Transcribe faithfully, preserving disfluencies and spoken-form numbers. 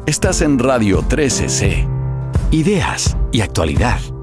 Estás en Radio trece C. Ideas y actualidad.